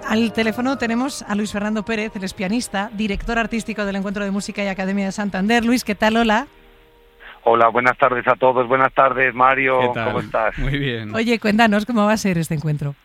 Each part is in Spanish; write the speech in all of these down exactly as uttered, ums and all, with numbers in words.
Al teléfono tenemos a Luis Fernando Pérez, él es pianista, director artístico del Encuentro de Música y Academia de Santander. Luis, ¿qué tal? Hola. Hola, buenas tardes a todos. Buenas tardes, Mario. ¿Qué tal? ¿Cómo estás? Muy bien. Oye, cuéntanos cómo va a ser este encuentro.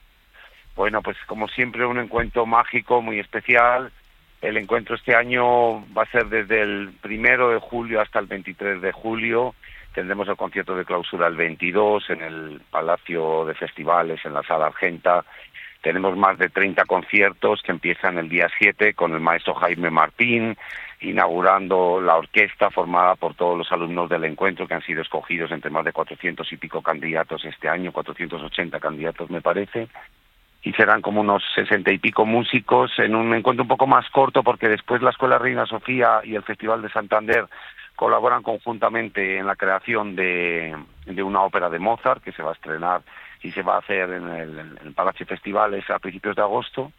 Bueno, pues como siempre un encuentro mágico, muy especial. El encuentro este año va a ser desde el primero de julio hasta el veintitrés de julio. Tendremos el concierto de clausura el veintidós en el Palacio de Festivales, en la Sala Argenta. Tenemos más de treinta conciertos que empiezan el día siete con el maestro Jaime Martín, inaugurando la orquesta formada por todos los alumnos del encuentro que han sido escogidos entre más de cuatrocientos y pico candidatos este año, cuatrocientos ochenta candidatos me parece. Y serán como unos sesenta y pico músicos en un encuentro un poco más corto porque después la Escuela Reina Sofía y el Festival de Santander colaboran conjuntamente en la creación de, de una ópera de Mozart que se va a estrenar y se va a hacer en el, en el Palacio Festivales a principios de agosto.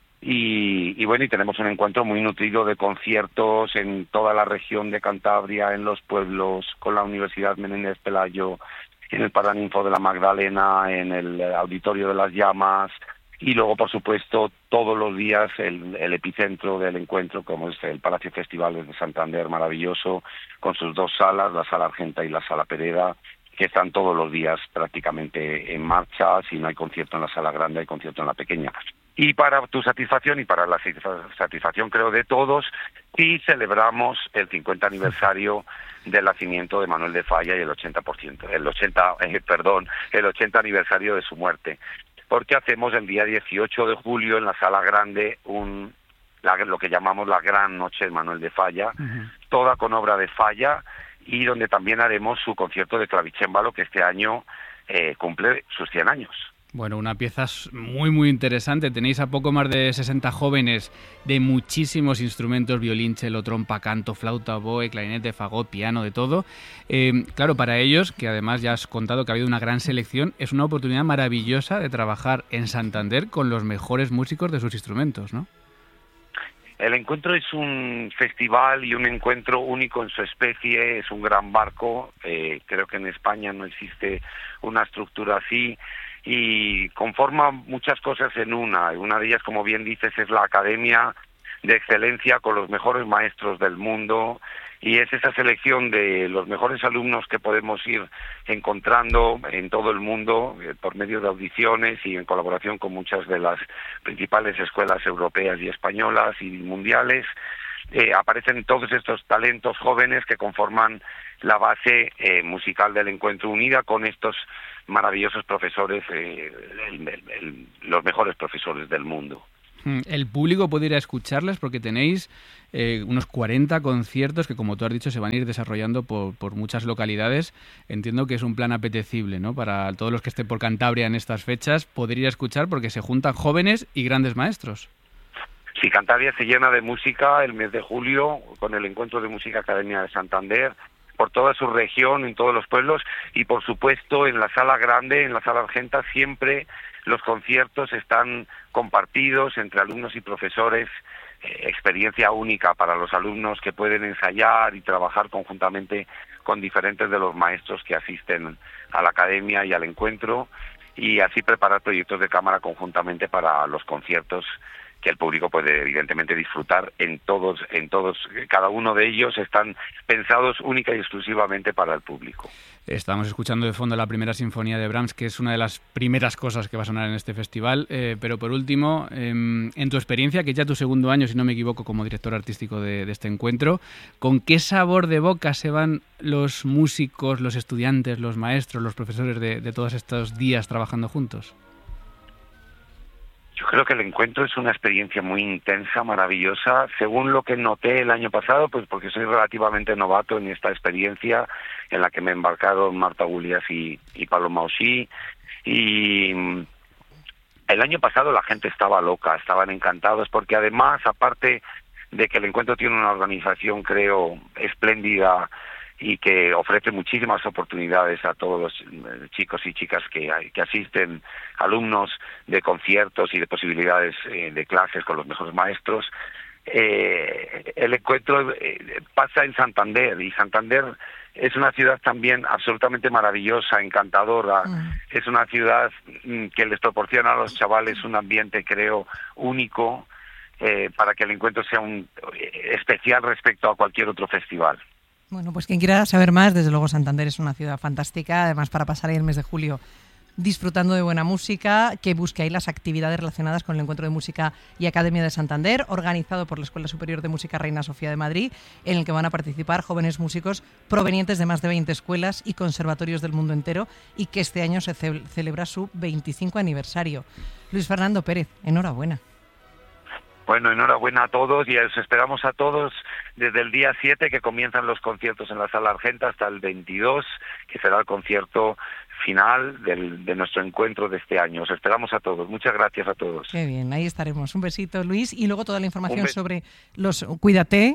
Y, y bueno, y tenemos un encuentro muy nutrido de conciertos en toda la región de Cantabria, en los pueblos, con la Universidad Menéndez Pelayo, en el Paraninfo de la Magdalena, en el Auditorio de las Llamas, y luego, por supuesto, todos los días el, el epicentro del encuentro, como es el Palacio Festivales de Santander, maravilloso, con sus dos salas, la Sala Argenta y la Sala Pereda, que están todos los días prácticamente en marcha. Si no hay concierto en la Sala Grande, hay concierto en la pequeña. Y para tu satisfacción y para la satisfacción, creo, de todos, sí celebramos el cincuenta aniversario del nacimiento de Manuel de Falla y el ochenta por ciento, el ochenta, eh, perdón, el ochenta aniversario de su muerte. Porque hacemos el día dieciocho de julio en la Sala Grande un la, lo que llamamos la Gran Noche de Manuel de Falla, uh-huh. Toda con obra de Falla, y donde también haremos su concierto de clavicémbalo, que este año eh, cumple sus cien años. Bueno, una pieza muy, muy interesante. Tenéis a poco más de sesenta jóvenes de muchísimos instrumentos, violín, cello, trompa, canto, flauta, oboe, clarinete, fagot, piano, de todo. Eh, claro, para ellos, que además ya has contado que ha habido una gran selección, es una oportunidad maravillosa de trabajar en Santander con los mejores músicos de sus instrumentos, ¿no? El encuentro es un festival y un encuentro único en su especie, es un gran barco. Eh, creo que en España no existe una estructura así, y conforma muchas cosas en una. Una de ellas, como bien dices, es la Academia de Excelencia con los mejores maestros del mundo, y es esa selección de los mejores alumnos que podemos ir encontrando en todo el mundo eh, por medio de audiciones y en colaboración con muchas de las principales escuelas europeas y españolas y mundiales. Eh, aparecen todos estos talentos jóvenes que conforman la base eh, musical del encuentro, unida con estos maravillosos profesores, eh, el, el, el, los mejores profesores del mundo. El público puede ir a escucharles porque tenéis eh, unos cuarenta conciertos que, como tú has dicho, se van a ir desarrollando por, por muchas localidades. Entiendo que es un plan apetecible, ¿no? Para todos los que estén por Cantabria en estas fechas, poder ir a escuchar porque se juntan jóvenes y grandes maestros. Sí, Cantabria se llena de música el mes de julio con el Encuentro de Música Academia de Santander, por toda su región, en todos los pueblos, y por supuesto en la Sala Grande, en la Sala Argenta, siempre los conciertos están compartidos entre alumnos y profesores, eh, experiencia única para los alumnos que pueden ensayar y trabajar conjuntamente con diferentes de los maestros que asisten a la academia y al encuentro, y así preparar proyectos de cámara conjuntamente para los conciertos que el público puede evidentemente disfrutar en todos, en todos, cada uno de ellos están pensados única y exclusivamente para el público. Estamos escuchando de fondo la primera sinfonía de Brahms, que es una de las primeras cosas que va a sonar en este festival, eh, pero por último, eh, en tu experiencia, que es ya tu segundo año, si no me equivoco, como director artístico de, de este encuentro, ¿con qué sabor de boca se van los músicos, los estudiantes, los maestros, los profesores de, de todos estos días trabajando juntos? Yo creo que el encuentro es una experiencia muy intensa, maravillosa, según lo que noté el año pasado, pues porque soy relativamente novato en esta experiencia en la que me embarcaron Marta Gullias y, y Paloma Oshí, y el año pasado la gente estaba loca, estaban encantados, porque además, aparte de que el encuentro tiene una organización, creo, espléndida, y que ofrece muchísimas oportunidades a todos los chicos y chicas que, que asisten, alumnos de conciertos y de posibilidades eh, de clases con los mejores maestros. Eh, el encuentro eh, pasa en Santander, y Santander es una ciudad también absolutamente maravillosa, encantadora. Mm. Es una ciudad mm, que les proporciona a los chavales un ambiente, creo, único, eh, para que el encuentro sea un eh, especial respecto a cualquier otro festival. Bueno, pues quien quiera saber más, desde luego Santander es una ciudad fantástica, además para pasar ahí el mes de julio disfrutando de buena música, que busque ahí las actividades relacionadas con el Encuentro de Música y Academia de Santander, organizado por la Escuela Superior de Música Reina Sofía de Madrid, en el que van a participar jóvenes músicos provenientes de más de veinte escuelas y conservatorios del mundo entero, y que este año se ce- celebra su veinticinco aniversario. Luis Fernando Pérez, enhorabuena. Bueno, enhorabuena a todos y os esperamos a todos desde el día siete, que comienzan los conciertos en la Sala Argenta, hasta el veintidós, que será el concierto final del, de nuestro encuentro de este año. Os esperamos a todos. Muchas gracias a todos. Qué bien, ahí estaremos. Un besito, Luis, y luego toda la información be- sobre los... Cuídate.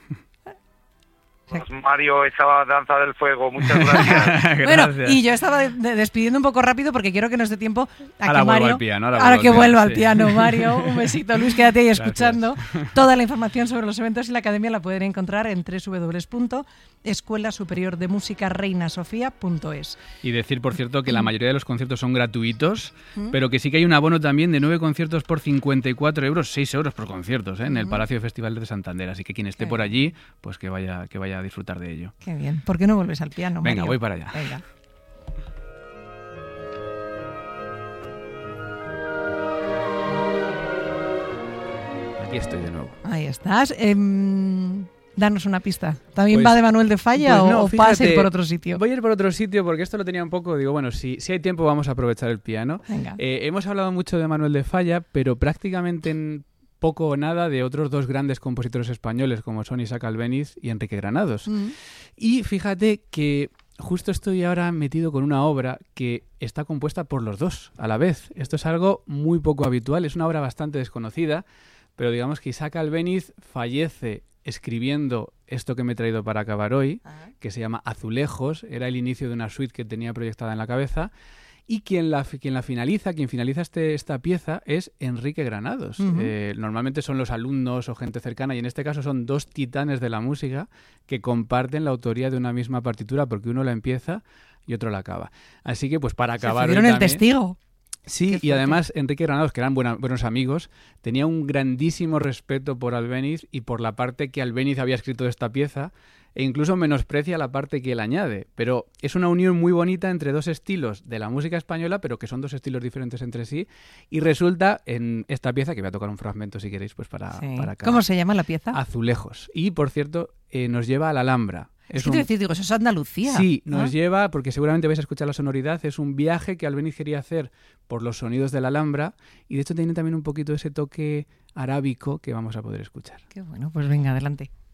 Pues Mario, esa danza del fuego, muchas gracias. Bueno, y yo estaba de- de- despidiendo un poco rápido porque quiero que nos dé tiempo a Ahora que vuelvo Mario... al piano, ahora ahora vuelvo que al piano, vuelva al sí. piano, Mario. Un besito, Luis, quédate ahí Gracias. escuchando. Toda la información sobre los eventos y la academia la pueden encontrar en doble u doble u doble u punto escuela superior de música reina sofía punto es. Y decir, por cierto, que la mayoría de los conciertos son gratuitos, pero que sí que hay un abono también de nueve conciertos por cincuenta y cuatro euros, seis euros por conciertos, ¿eh? En el Palacio de Festivales de Santander. Así que quien esté Qué por bien. allí, pues que vaya, que vaya a disfrutar de ello. Qué bien. ¿Por qué no vuelves al piano, Venga, Mario? voy para allá. Venga. Aquí estoy de nuevo. Ahí estás. Em, danos una pista. ¿También Pues- va de Manuel de Falla Pues o, no, o vas a ir fíjate, por otro sitio? Voy a ir por otro sitio porque esto lo tenía un poco, digo, bueno, si, si hay tiempo vamos a aprovechar el piano. Venga. Eh, hemos hablado mucho de Manuel de Falla, pero prácticamente en poco o nada de otros dos grandes compositores españoles como son Isaac Albéniz y Enrique Granados. Mm. Y fíjate que justo estoy ahora metido con una obra que está compuesta por los dos a la vez. Esto es algo muy poco habitual, es una obra bastante desconocida, pero digamos que Isaac Albéniz fallece escribiendo esto que me he traído para acabar hoy, Ah. que se llama Azulejos, era el inicio de una suite que tenía proyectada en la cabeza, y quien la, quien la finaliza, quien finaliza este, esta pieza es Enrique Granados. Ujú. Eh, normalmente son los alumnos o gente cercana, y en este caso son dos titanes de la música que comparten la autoría de una misma partitura, porque uno la empieza y otro la acaba. Así que, pues para Se acabar... hoy dieron el también- testigo. Sí, Qué y fuerte. además Enrique Granados, que eran buena- buenos amigos, tenía un grandísimo respeto por Albéniz y por la parte que Albéniz había escrito de esta pieza, e incluso menosprecia la parte que él añade. Pero es una unión muy bonita entre dos estilos de la música española, pero que son dos estilos diferentes entre sí, y resulta en esta pieza, que voy a tocar un fragmento si queréis, pues para, Sí. para acabar. ¿Cómo se llama la pieza? Azulejos. Y, por cierto, eh, nos lleva a la Alhambra. Es que te iba a decir, digo, eso es Andalucía. Sí, nos ¿Ah? lleva, porque seguramente vais a escuchar la sonoridad, es un viaje que Albéniz quería hacer por los sonidos de la Alhambra, y de hecho tiene también un poquito ese toque arábico que vamos a poder escuchar. Qué bueno, pues venga, adelante.